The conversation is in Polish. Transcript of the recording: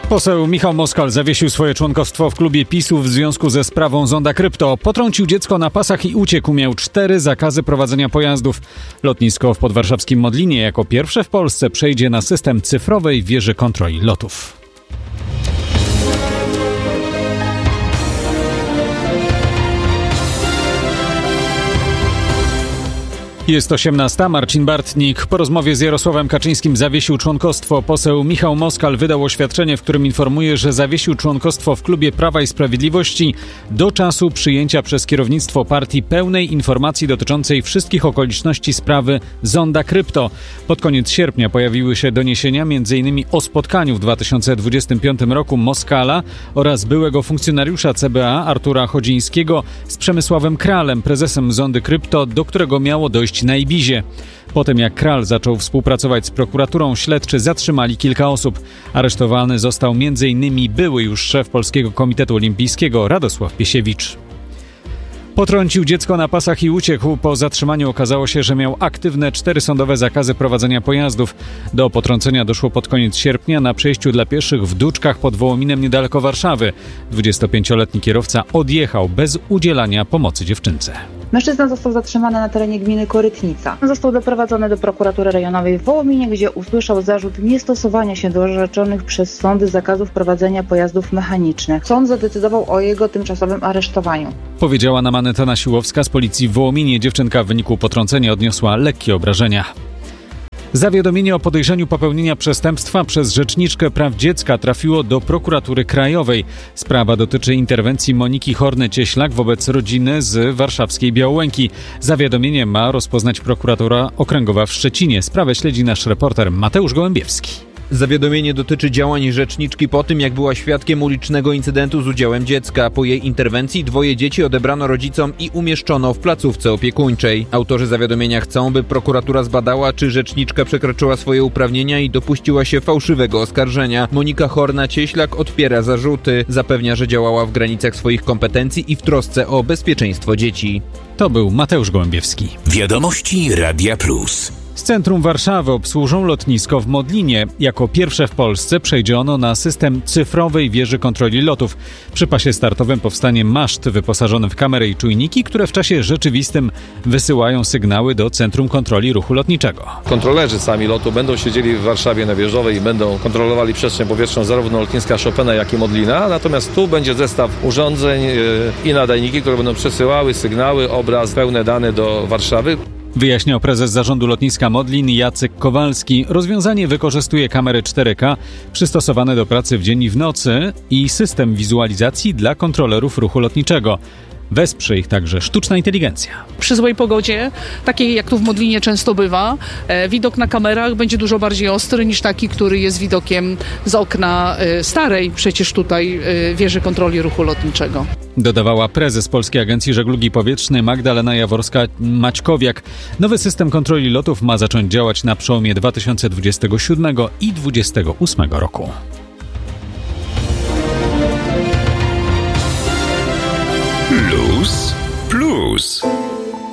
Poseł Michał Moskal zawiesił swoje członkostwo w klubie PiS-u w związku ze sprawą Zonda Krypto. Potrącił dziecko na pasach i uciekł. Miał 4 zakazy prowadzenia pojazdów. Lotnisko w podwarszawskim Modlinie jako pierwsze w Polsce przejdzie na system cyfrowej wieży kontroli lotów. Jest 18. Marcin Bartnik. Po rozmowie z Jarosławem Kaczyńskim zawiesił członkostwo. Poseł Michał Moskal wydał oświadczenie, w którym informuje, że zawiesił członkostwo w klubie Prawa i Sprawiedliwości do czasu przyjęcia przez kierownictwo partii pełnej informacji dotyczącej wszystkich okoliczności sprawy Zonda Krypto. Pod koniec sierpnia pojawiły się doniesienia m.in. o spotkaniu w 2025 roku Moskala oraz byłego funkcjonariusza CBA Artura Chodzińskiego z Przemysławem Kralem, prezesem Zondy Krypto, do którego miało dojść na Ibizie. Potem jak Kral zaczął współpracować z prokuraturą, śledczy zatrzymali kilka osób. Aresztowany został m.in. były już szef Polskiego Komitetu Olimpijskiego Radosław Piesiewicz. Potrącił dziecko na pasach i uciekł. Po zatrzymaniu okazało się, że miał aktywne 4 sądowe zakazy prowadzenia pojazdów. Do potrącenia doszło pod koniec sierpnia na przejściu dla pieszych w Duczkach pod Wołominem niedaleko Warszawy. 25-letni kierowca odjechał bez udzielania pomocy dziewczynce. Mężczyzna został zatrzymany na terenie gminy Korytnica. Został doprowadzony do prokuratury rejonowej w Wołominie, gdzie usłyszał zarzut niestosowania się do orzeczonych przez sądy zakazów prowadzenia pojazdów mechanicznych. Sąd zadecydował o jego tymczasowym aresztowaniu. Powiedziała nam Aneta Nasiłowska z policji w Wołominie. Dziewczynka w wyniku potrącenia odniosła lekkie obrażenia. Zawiadomienie o podejrzeniu popełnienia przestępstwa przez Rzeczniczkę Praw Dziecka trafiło do prokuratury krajowej. Sprawa dotyczy interwencji Moniki Horny-Cieślak wobec rodziny z warszawskiej Białołęki. Zawiadomienie ma rozpoznać prokuratura okręgowa w Szczecinie. Sprawę śledzi nasz reporter Mateusz Gołębiewski. Zawiadomienie dotyczy działań rzeczniczki po tym, jak była świadkiem ulicznego incydentu z udziałem dziecka. Po jej interwencji 2 dzieci odebrano rodzicom i umieszczono w placówce opiekuńczej. Autorzy zawiadomienia chcą, by prokuratura zbadała, czy rzeczniczka przekroczyła swoje uprawnienia i dopuściła się fałszywego oskarżenia. Monika Horna-Cieślak odpiera zarzuty. Zapewnia, że działała w granicach swoich kompetencji i w trosce o bezpieczeństwo dzieci. To był Mateusz Gołębiewski. Wiadomości Radia Plus. Z centrum Warszawy obsłużą lotnisko w Modlinie. Jako pierwsze w Polsce przejdzie ono na system cyfrowej wieży kontroli lotów. Przy pasie startowym powstanie maszt wyposażony w kamery i czujniki, które w czasie rzeczywistym wysyłają sygnały do Centrum Kontroli Ruchu Lotniczego. Kontrolerzy sami lotu będą siedzieli w Warszawie na Wieżowej i będą kontrolowali przestrzeń powietrzną zarówno lotniska Chopina, jak i Modlina. Natomiast tu będzie zestaw urządzeń i nadajniki, które będą przesyłały sygnały, obraz, pełne dane do Warszawy. Wyjaśniał prezes zarządu lotniska Modlin Jacek Kowalski. Rozwiązanie wykorzystuje kamery 4K przystosowane do pracy w dzień i w nocy i system wizualizacji dla kontrolerów ruchu lotniczego. Wesprze ich także sztuczna inteligencja. Przy złej pogodzie, takiej jak tu w Modlinie często bywa, widok na kamerach będzie dużo bardziej ostry niż taki, który jest widokiem z okna starej przecież tutaj wieży kontroli ruchu lotniczego. Dodawała prezes Polskiej Agencji Żeglugi Powietrznej Magdalena Jaworska-Maćkowiak. Nowy system kontroli lotów ma zacząć działać na przełomie 2027 i 2028 roku. Plus.